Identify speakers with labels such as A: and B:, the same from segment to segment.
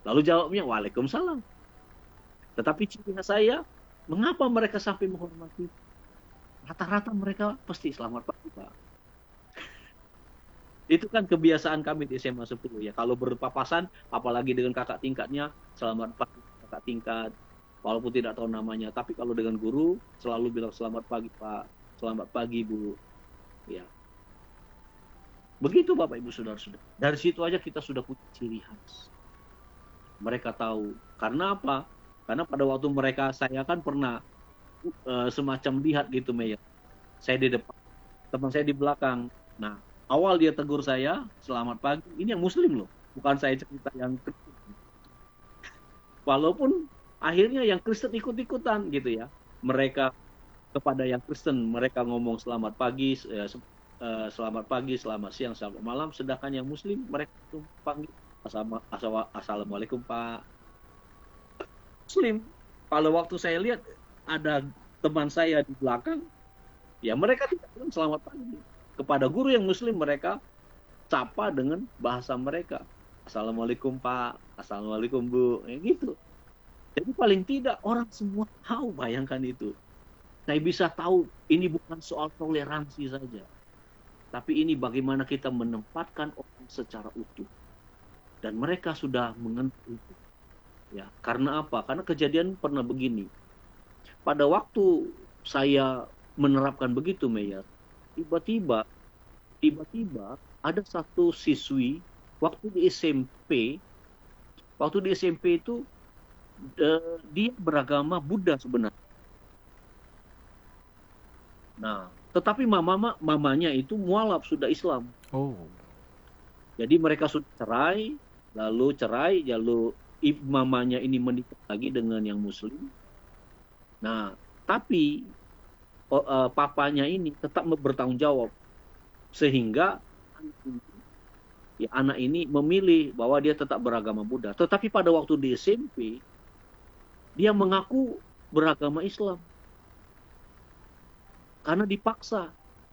A: Lalu jawabnya, Waalaikumsalam. Tetapi ciri khas saya, mengapa mereka sampai menghormati? Rata-rata mereka pasti selamat pagi, Pak. Itu kan kebiasaan kami di SMA 10 ya. Kalau berpapasan, apalagi dengan kakak tingkatnya, selamat pagi kakak tingkat, walaupun tidak tahu namanya. Tapi kalau dengan guru, selalu bilang selamat pagi Pak, selamat pagi Bu. Ya, begitu Bapak Ibu Saudara-saudara. Dari situ aja kita sudah punya ciri khas. Mereka tahu. Karena apa? Karena pada waktu mereka, saya kan pernah semacam lihat gitu, Meya. Saya di depan, teman saya di belakang. Nah, awal dia tegur saya, selamat pagi. Ini yang Muslim loh, bukan saya cerita yang Kristen. Walaupun akhirnya yang Kristen ikut-ikutan gitu ya. Mereka kepada yang Kristen, mereka ngomong selamat pagi, selamat pagi, selamat siang, selamat malam. Sedangkan yang Muslim, mereka tuh panggil Assalamualaikum Pak. Muslim, kalau waktu saya lihat ada teman saya di belakang, ya mereka tidak bilang selamat pagi. Kepada guru yang Muslim, mereka sapa dengan bahasa mereka. Assalamualaikum Pak, Assalamualaikum Bu, ya gitu. Jadi paling tidak orang semua tahu, bayangkan itu. Saya bisa tahu ini bukan soal toleransi saja, tapi ini bagaimana kita menempatkan orang secara utuh. Dan mereka sudah mengerti itu. Ya, karena apa? Karena kejadian pernah begini. Pada waktu saya menerapkan begitu, Meyer, tiba-tiba ada satu siswi waktu di SMP itu dia beragama Buddha sebenarnya. Nah, tetapi mamanya itu mualaf, sudah Islam.
B: Oh.
A: Jadi mereka sudah cerai, lalu mamanya ini menikah lagi dengan yang Muslim. Nah, tapi papanya ini tetap bertanggung jawab, sehingga anak ini memilih bahwa dia tetap beragama Buddha. Tetapi pada waktu di SMP, dia mengaku beragama Islam karena dipaksa.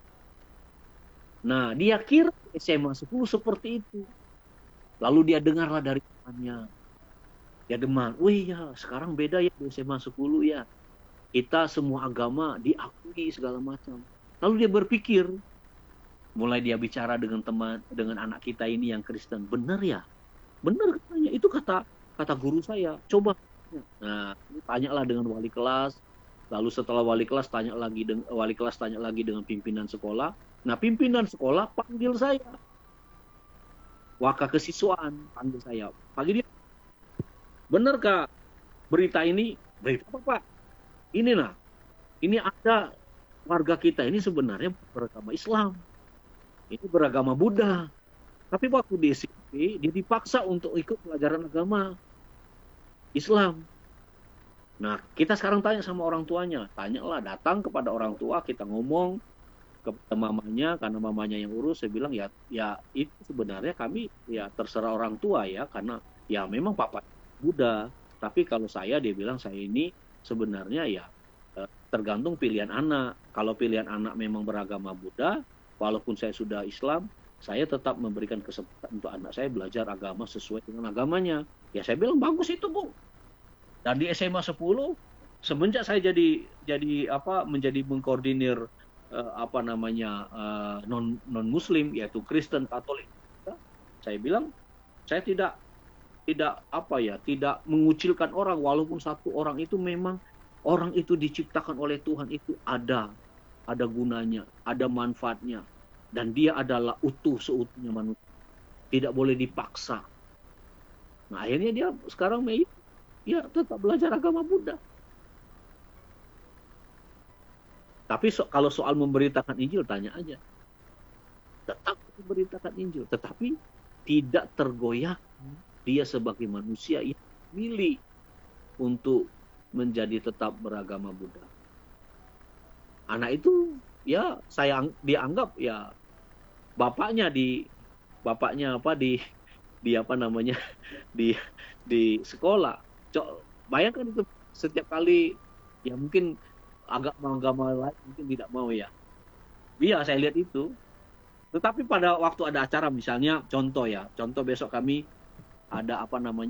A: Nah, dia kira SMA 10 seperti itu. Lalu dia dengarlah dari temannya. Dia demam, wih ya sekarang beda ya di SMA 10 ya. Kita semua agama diakui segala macam. Lalu dia berpikir, mulai dia bicara dengan anak kita ini yang Kristen. Benar ya? Benar katanya. Itu kata guru saya. Coba. Nah, tanyalah dengan wali kelas. Lalu setelah wali kelas tanya lagi dengan pimpinan sekolah. Nah, pimpinan sekolah panggil saya. Waka kesiswaan panggil saya. Panggil dia. Benar Kak? Berita ini, berita apa Pak? Ini ada warga kita ini sebenarnya beragama Islam. Ini beragama Buddha. Tapi waktu di SMP, dia dipaksa untuk ikut pelajaran agama Islam. Nah, kita sekarang tanya sama orang tuanya. Tanyalah, datang kepada orang tua, kita ngomong kepada mamanya, karena mamanya yang urus. Saya bilang, ya itu sebenarnya kami, ya terserah orang tua ya, karena ya memang papa Buddha. Tapi kalau dia bilang, saya ini sebenarnya ya tergantung pilihan anak. Kalau pilihan anak memang beragama Buddha, walaupun saya sudah Islam, saya tetap memberikan kesempatan untuk anak saya belajar agama sesuai dengan agamanya. Ya saya bilang bagus itu Bu. Dan di SMA 10 semenjak saya menjadi mengkoordinir non Muslim yaitu Kristen, Katolik, saya bilang saya tidak mengucilkan orang, walaupun satu orang itu memang orang itu diciptakan oleh Tuhan, itu ada gunanya, ada manfaatnya, dan dia adalah utuh seutuhnya manusia, tidak boleh dipaksa. Nah akhirnya dia sekarang ya tetap belajar agama Buddha. Tapi kalau soal memberitakan Injil, tanya aja. Tetap memberitakan Injil, tetapi tidak tergoyah dia sebagai manusia yang milih untuk menjadi tetap beragama Buddha. Anak itu ya dianggap ya bapaknya di sekolah. Bayangkan itu setiap kali ya mungkin agama lain mungkin tidak mau ya. Iya saya lihat itu. Tetapi pada waktu ada acara misalnya contoh besok kami ada